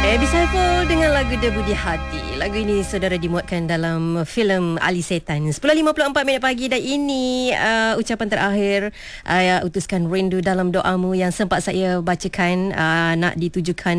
Abby Saiful dengan lagu Debu di Hati. Lagu ini saudara dimuatkan dalam filem Ali Setan. 10.54 pagi dan ini ucapan terakhir utuskan rindu dalam doamu yang sempat saya bacakan nak ditujukan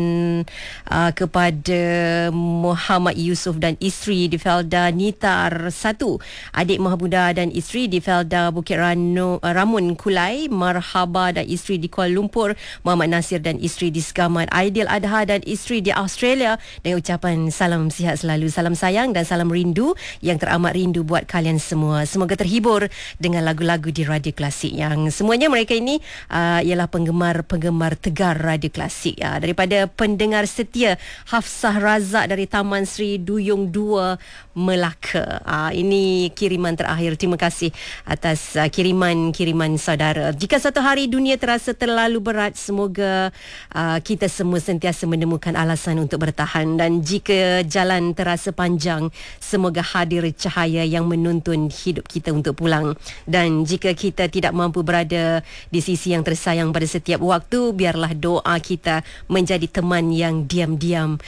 kepada Muhammad Yusof dan isteri di Felda Nitar 1, adik Mahmuda dan isteri di Felda Bukit Ramun Kulai, Marhaba dan isteri di Kuala Lumpur, Muhammad Nasir dan isteri di Segamat, Aidil Adha dan isteri di Australia, dengan ucapan salam sihat selalu, salam sayang dan salam rindu yang teramat rindu buat kalian semua. Semoga terhibur dengan lagu-lagu di Radio Klasik yang semuanya mereka ini ialah penggemar tegar Radio Klasik. Daripada pendengar setia Hafsah Razak dari Taman Sri Duyung 2 Melaka. Ini kiriman terakhir. Terima kasih atas kiriman saudara. Jika satu hari dunia terasa terlalu berat, semoga kita semua sentiasa menemukan alasan untuk bertahan, dan jika jalan terasa panjang, semoga hadir cahaya yang menuntun hidup kita untuk pulang. Dan jika kita tidak mampu berada di sisi yang tersayang pada setiap waktu, biarlah doa kita menjadi teman yang diam-diam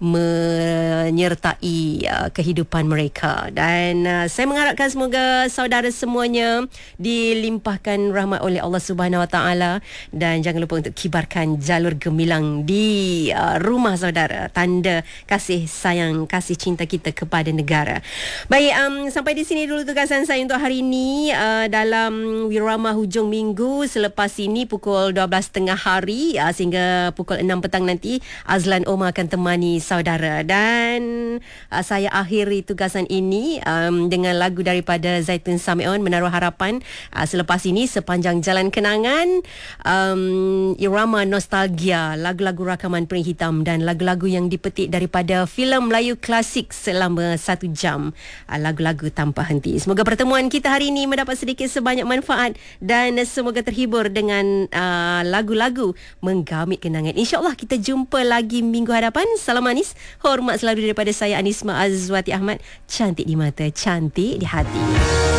menyertai kehidupan mereka. Dan saya mengharapkan semoga saudara semuanya dilimpahkan rahmat oleh Allah Subhanahu Wa Taala, dan jangan lupa untuk kibarkan jalur gemilang di rumah saudara, tanda kasih sayang, kasih cinta kita kepada negara. Baik, sampai di sini dulu tugasan saya untuk hari ini dalam Wirama Hujung Minggu. Selepas ini pukul 12.30 hari sehingga pukul 6 petang nanti, Azlan Omar akan temani saudara, dan saya akhiri tugasan ini dengan lagu daripada Zaitun Samion, Menaruh Harapan. Selepas ini sepanjang jalan kenangan, irama nostalgia, lagu-lagu rakaman Pering Hitam dan lagu-lagu yang dipetik daripada filem Melayu klasik selama 1 jam, lagu-lagu tanpa henti. Semoga pertemuan kita hari ini mendapat sedikit sebanyak manfaat dan semoga terhibur dengan lagu-lagu menggamit kenangan. InsyaAllah kita jumpa lagi minggu hadapan. Salam manis, hormat selalu daripada saya, Anisma Azwati Ahmad. Cantik di mata, cantik di hati.